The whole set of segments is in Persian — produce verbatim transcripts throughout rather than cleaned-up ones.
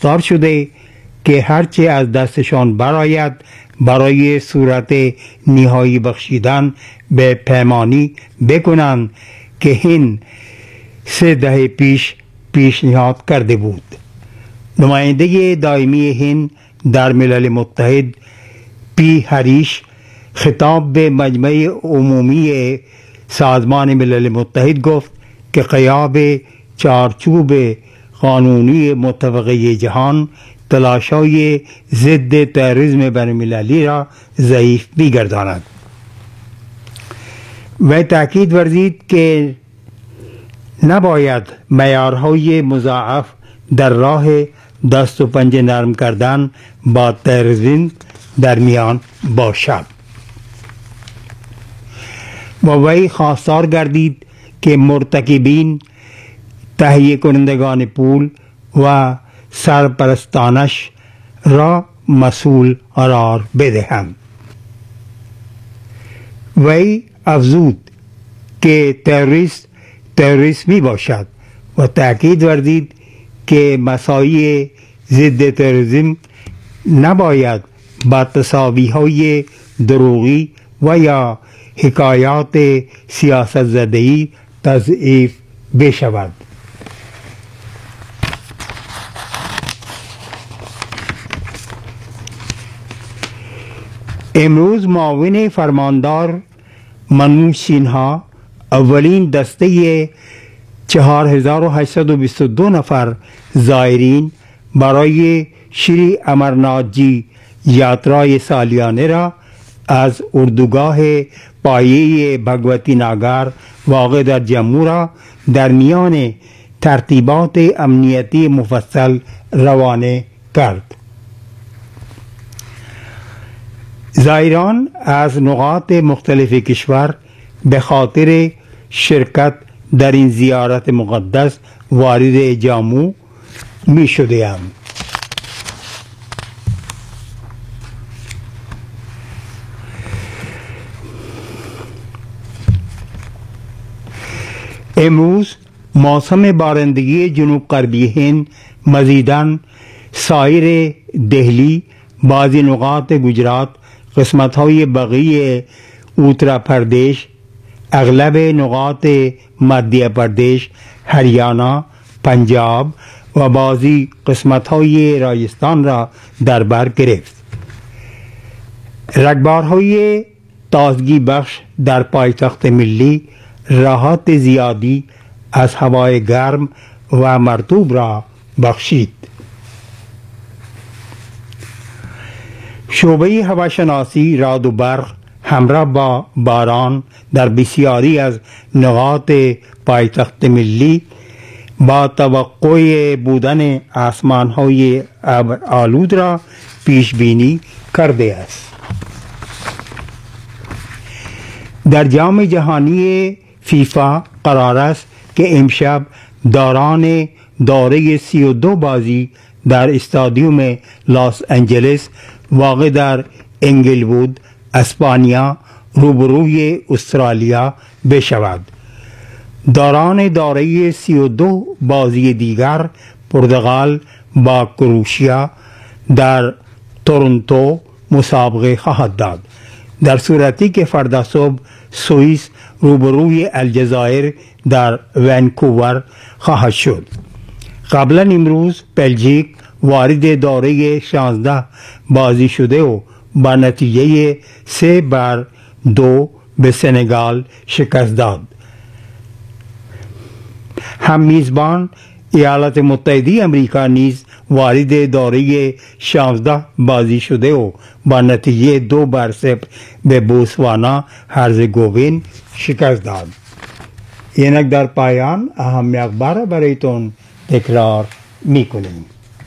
خواستار شده که هرچه از دستشان برآید برای صورت نهایی بخشیدن به پیمانی بکنند که هند سه دهه پیش پیشنهاد کرده بود. نماینده دائمی هند در ملل متحد پی هریش خطاب به مجمع عمومی سازمان ملل متحد گفت که غیاب چارچوب قانونی متفقه جهان تلاش‌های ضد تروریسم بین‌المللی را ضعیف می‌گرداند و تأکید ورزید که نباید معیارهای مضاعف در راه دست و پنجه نرم کردن با تروریسم در میان باشد و وی خواستار گردید که مرتکبین تهیه کنندگان پول و سرپرستانش را مسئول قرار بدهند. وی افزود که تروریست تروریست می باشد و تأکید ورزید که مساعی ضد تروریسم نباید با تساوی‌های دروغی و یا حکایات سیاست زدهی تضعیف بشود. امروز معاون فرماندار منوج سینها اولین دسته چهار هزار و هشتصد و بیست و دو نفر زائرین برای شری امرناتھ جی یاترای سالیانه را از اردوگاه پایه بھگوتی ناگر واقع در جموں را در میان ترتیبات امنیتی مفصل روانه کرد. زائران از نقاط مختلف کشور به خاطر شرکت در این زیارت مقدس وارد جموں می شده‌اند. امروز موسم بارندگی جنوب غربی هند مزیداً سایر دہلی، بعضی نقاط گجرات، قسمت های بقیه اتر پردیش، اغلب نقاط مدھیہ پردیش، ہریانہ، پنجاب و بعضی قسمت های راجستان را در بر گرفت. رگبارهای تازگی بخش در پایتخت ملی راحت زیادی از هوای گرم و مرطوب را بخشید. شعبه هواشناسی رعد و برق همراه با باران در بسیاری از نقاط پایتخت ملی با توقع بودن آسمان‌های ابرآلود را پیش بینی کرده است. در جام جهانی فیفا قرار است که امشب دوران دوره سی و دو بازی در استادیوم لاس انجلس واقع در انگلوود اسپانیا روبروی استرالیا بشود. دوران دوره سی و دو بازی دیگر پرتغال با کروشیا در تورنتو مسابقه خواهد داد، در صورتی که فردا صبح سوئیس روبروی الجزایر در ونکوور خواهد شد. قبلا امروز بلژیک وارد دوره شانزده بازی شده و با نتیجه سه بر دو به سنگال شکست داد. هم میزبان ایالات متحده امریکا نیز وارد دوره شانزده بازی شده و با نتیجه دو بر صفر به بوتسوانا هرزگوین شکست داد. اینک در پایان اهم اخبار برایتون تکرار میکنیم.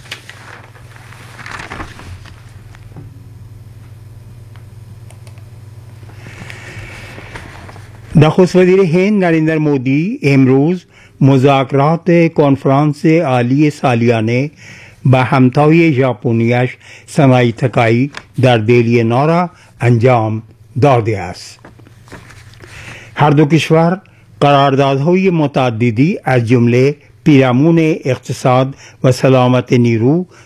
نخست وزیر هند نریندر مودی امروز مذاکرات کنفرانس عالی سالیانه با همتای ژاپنیش سنای تکایی در دهلی نو را انجام داده است. هر دو کشور قراردادهای متعددی از جمله پیرامون اقتصاد و سلامت نیرو